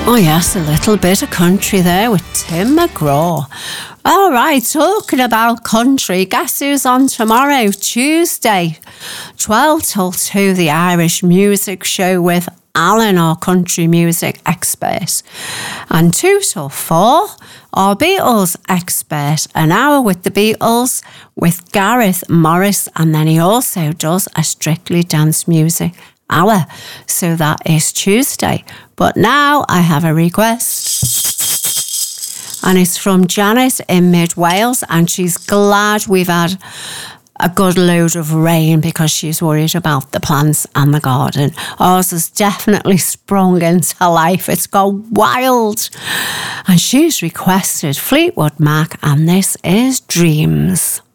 Oh yes, a little bit of country there with Tim McGraw. All right, talking about country, guess who's on tomorrow, Tuesday, 12 till 2, the Irish Music Show with Alan, our country music expert. And 2 till 4, our Beatles expert, an hour with the Beatles with Gareth Morris, and then he also does a Strictly Dance Music hour. So that is Tuesday. But now I have a request. And it's from Janet in Mid Wales, and she's glad we've had a good load of rain because she's worried about the plants and the garden. Ours has definitely sprung into life. It's gone wild. And she's requested Fleetwood Mac, and this is Dreams.